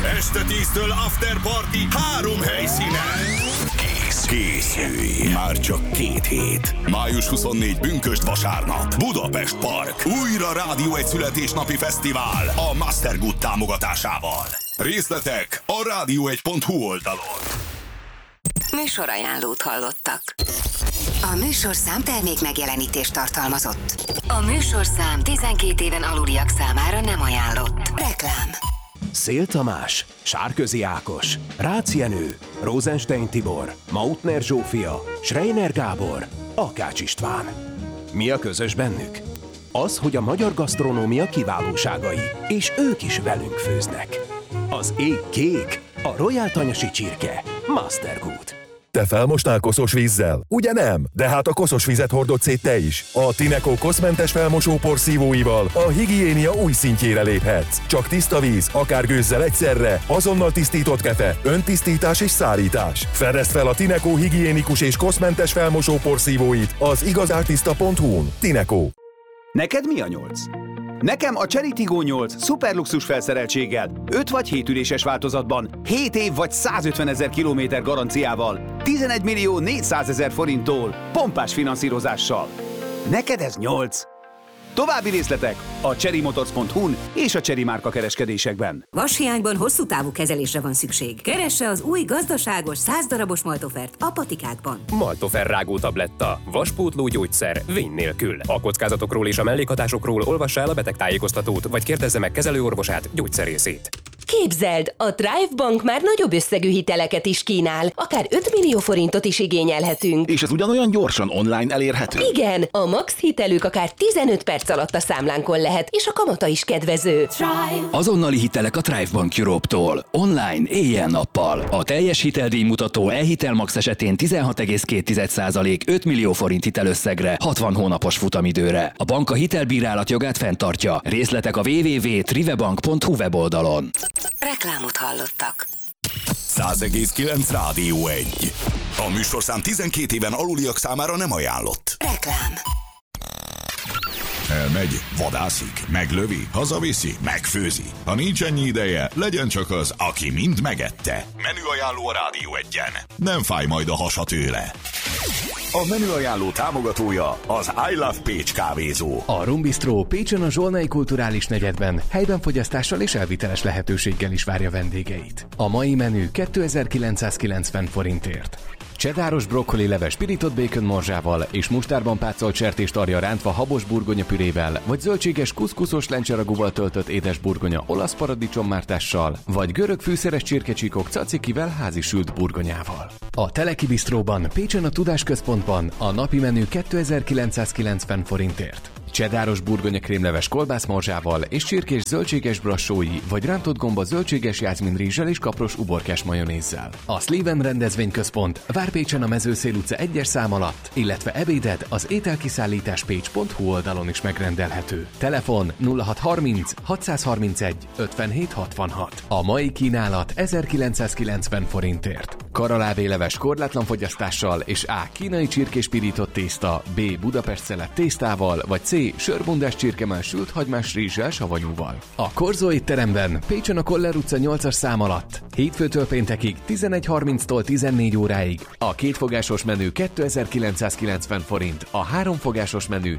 Este 10-től After Party 3 helyszínen. Készülj! Már csak 2 hét. Május 24 pünkösd vasárnap. Budapest Park. Újra Rádió 1 születésnapi fesztivál a Mastergood támogatásával. Részletek a radio1.hu oldalon. Műsorajánlót hallottak. A műsorszám termék megjelenítést tartalmazott. A műsorszám 12 éven aluliak számára nem ajánlott. Reklám. Szél Tamás, Sárközi Ákos, Rácz Jenő, Rosenstein Tibor, Mautner Zsófia, Schreiner Gábor, Akács István. Mi a közös bennük? Az, hogy a magyar gasztronómia kiválóságai, és ők is velünk főznek. Az ég kék, a Royal Tanyasi csirke, Mastergood. Te felmostál koszos vízzel? Ugye nem? De hát a koszos vizet hordod szét te is. A Tineco koszmentes felmosó porszívóival a higiénia új szintjére léphetsz. Csak tiszta víz, akár gőzzel egyszerre, azonnal tisztított kefe, öntisztítás és szárítás. Fedezd fel a Tineco higiénikus és koszmentes felmosó porszívóit az igazártiszta.hu-n. Tineco. Neked mi a 8? Nekem a Chery Tiggo 8 szuperluxus felszereltséggel, 5 vagy 7 üléses változatban, 7 év vagy 150 000 kilométer garanciával, 11 millió 400 000 forinttól, pompás finanszírozással. Neked ez 8? További részletek a cherrymotors.hu-n és a Chery márka kereskedésekben. Vashiányban hosszú távú kezelésre van szükség. Keresse az új gazdaságos 100 darabos Maltofert a patikákban. Maltofer rágó tabletta. Vaspótló gyógyszer. Vény nélkül. A kockázatokról és a mellékhatásokról olvassa el a betegtájékoztatót, vagy kérdezze meg kezelőorvosát, gyógyszerészét. Képzeld, a Thrive Bank már nagyobb összegű hiteleket is kínál, akár 5 millió forintot is igényelhetünk. És ez ugyanolyan gyorsan online elérhető? Igen, a max hitelük akár 15 perc alatt a számlánkon lehet, és a kamata is kedvező. Thrive. Azonnali hitelek a Thrive Bank Europe-tól. Online, éjjel-nappal. A teljes hiteldíjmutató e-hitel max esetén 16,2% 5 millió forint hitelösszegre, 60 hónapos futamidőre. A bank a hitelbírálat jogát fenntartja. Részletek a www.trivebank.hu weboldalon. Reklámot hallottak. 100,9 Rádió 1. A műsorszám 12 éven aluliak számára nem ajánlott. Reklám. Elmegy, vadászik, meglövi, hazaviszi, megfőzi. Ha nincs ennyi ideje, legyen csak az, aki mind megette. Menüajánló a Rádió 1-en. Nem fáj majd a hasa tőle. A menüajánló támogatója az I Love Pécs kávézó. A Rum Bistro Pécsen a Zsolnai Kulturális Negyedben helyben fogyasztással és elviteles lehetőséggel is várja vendégeit. A mai menü 2990 forintért. Csedáros brokkoli leves pirított bacon morzsával és mustárban pácolt sertést arja rántva habos burgonya pürével, vagy zöldséges kuszkuszos lencseragúval töltött édes burgonya olasz paradicsommártással, vagy görög fűszeres csirkecsíkok cacikivel házi sült burgonyával. A Teleki Bistróban Pécsen a Tudásközpontban a napi menü 2990 forintért. Csedáros burgonya krémleves kolbászmorzsával és csirkés zöldséges brassói, vagy rántott gomba zöldséges jászminrizssel és kapros uborkás majonézzel. A Sleven rendezvényközpont Várpécsen a Mezőszél utca 1-es szám alatt, illetve ebéded az ételkiszállításpécs.hu oldalon is megrendelhető. Telefon 0630 631 57 66. A mai kínálat 1990 forintért. Karalávéleves korlátlan fogyasztással és A. Kínai csirkés pirított tészta, B. Budapest szelet tésztával, vagy C. Sörbundás csirkemell sült hagymás rizssel savanyúval. A Korzó étteremben Pécsen a Koller utca 8-as szám alatt hétfőtől péntekig 11:30-tól 14 óráig a kétfogásos menü 2990 forint, a háromfogásos menü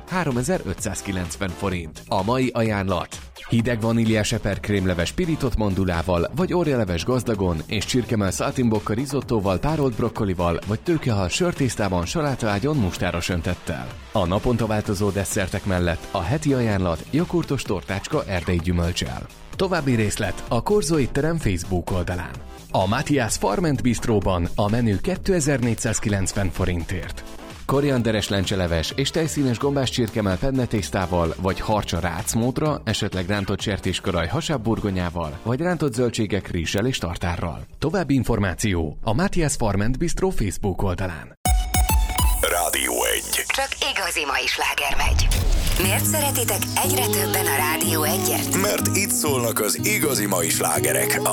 3590 forint. A mai ajánlat: hideg vaníliás eperkrémleves pirított mandulával, vagy orjaleves gazdagon és csirkemell szaltimbocca risottóval, párolt brokkolival, vagy tőkehal sörtésztában salátaágyon mustáros öntettel. A naponta változó desszertek mellett a heti ajánlat joghurtos tortácska erdei gyümölccsel. További részlet a Korzó étterem Facebook oldalán. A Matthias Farm & Bistróban a menü 2490 forintért. Korianderes lencseleves és tejszínes gombás csirkemell pennetésztával, vagy harcsa rácmódra, esetleg rántott sertéskaraj hasábburgonyával, vagy rántott zöldségek rizssel és tartárral. További információ a Matthias Farm & Bistro Facebook oldalán. Rádió 1. Csak igazi mai sláger megy. Miért szeretitek egyre többen a Rádió 1-et? Mert itt szólnak az igazi mai slágerek.